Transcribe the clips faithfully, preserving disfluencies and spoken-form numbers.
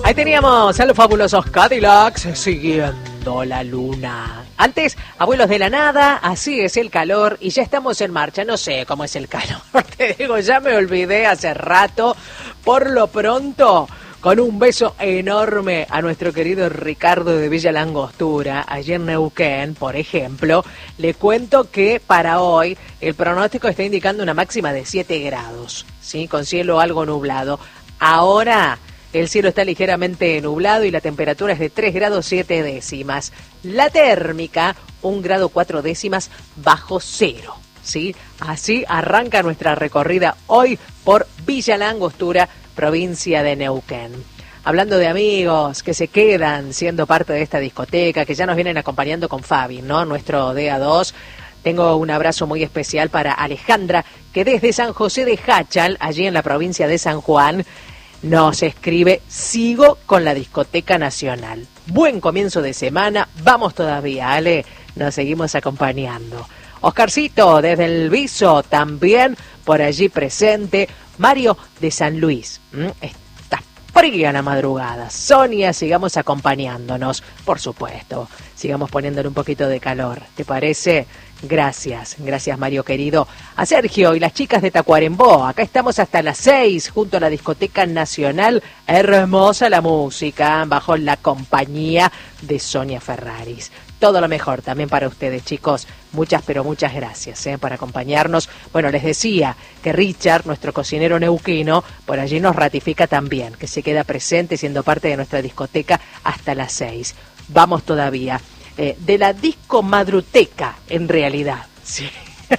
Ahí teníamos a los fabulosos Cadillacs siguiendo la luna. Antes, Abuelos de la Nada, Así es el calor, y ya estamos en marcha. No sé cómo es el calor, te digo, ya me olvidé hace rato. Por lo pronto, con un beso enorme a nuestro querido Ricardo de Villa Langostura, allí en Neuquén, por ejemplo, le cuento que para hoy el pronóstico está indicando una máxima de siete grados, ¿sí? Con cielo algo nublado. Ahora el cielo está ligeramente nublado y la temperatura es de tres grados siete décimas. La térmica, un grado cuatro décimas bajo cero, ¿sí? Así arranca nuestra recorrida hoy por Villa Langostura, provincia de Neuquén. Hablando de amigos que se quedan siendo parte de esta discoteca, que ya nos vienen acompañando con Fabi, ¿no? Nuestro D A dos. Tengo un abrazo muy especial para Alejandra, que desde San José de Jáchal, allí en la provincia de San Juan, nos escribe: sigo con la discoteca nacional. Buen comienzo de semana, vamos todavía, Ale, nos seguimos acompañando. Oscarcito, desde el Viso, también por allí presente. Mario de San Luis, ¿Mm? Está fría la madrugada. Sonia, sigamos acompañándonos, por supuesto. Sigamos poniéndole un poquito de calor, ¿te parece? Gracias, gracias Mario querido. A Sergio y las chicas de Tacuarembó, acá estamos hasta las seis, junto a la Discoteca Nacional. Hermosa la música, bajo la compañía de Sonia Ferraris. Todo lo mejor también para ustedes, chicos. Muchas, pero muchas gracias ¿eh? por acompañarnos. Bueno, les decía que Richard, nuestro cocinero neuquino, por allí nos ratifica también, que se queda presente siendo parte de nuestra discoteca hasta las seis. Vamos todavía. Eh, de la disco madruteca, en realidad. Sí.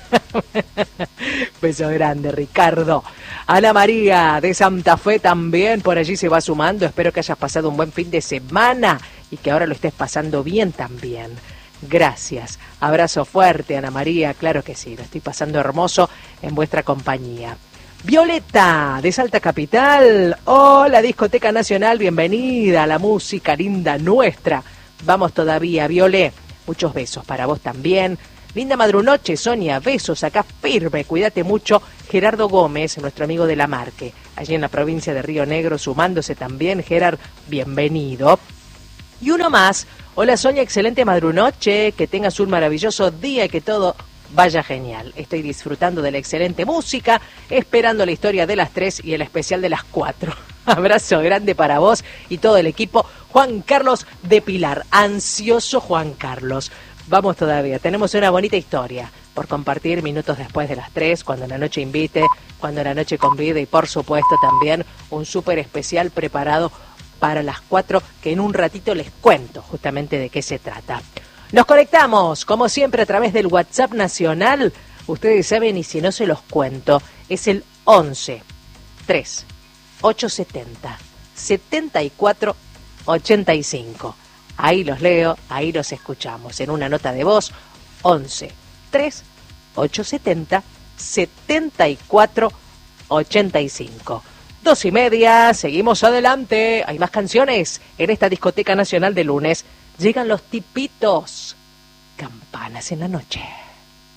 Beso grande, Ricardo. Ana María de Santa Fe también por allí se va sumando. Espero que hayas pasado un buen fin de semana y que ahora lo estés pasando bien también. Gracias. Abrazo fuerte, Ana María. Claro que sí, lo estoy pasando hermoso en vuestra compañía. Violeta de Salta Capital. Hola, Discoteca Nacional. Bienvenida a la música linda nuestra. Vamos todavía, Viole. Muchos besos para vos también. Linda madrunoche, Sonia. Besos acá firme. Cuídate mucho. Gerardo Gómez, nuestro amigo de La Marque, allí en la provincia de Río Negro, sumándose también. Gerard, bienvenido. Y uno más. Hola, Sonia. Excelente madrunoche. Que tengas un maravilloso día y que todo vaya genial. Estoy disfrutando de la excelente música, esperando la historia de las tres y el especial de las cuatro. Abrazo grande para vos y todo el equipo. Juan Carlos de Pilar, ansioso Juan Carlos. Vamos todavía, tenemos una bonita historia por compartir minutos después de las tres, cuando la noche invite, cuando la noche convide y por supuesto también un súper especial preparado para las cuatro, que en un ratito les cuento justamente de qué se trata. Nos conectamos, como siempre, a través del WhatsApp nacional. Ustedes saben, y si no se los cuento, es el once tres ochocientos setenta, setenta y cuatro ochenta y cinco. Ahí los leo, ahí los escuchamos. En una nota de voz, once tres ochocientos setenta, setenta y cuatro ochenta y cinco. Dos y media, seguimos adelante. Hay más canciones en esta Discoteca Nacional de lunes. Llegan los tipitos. Campanas en la noche.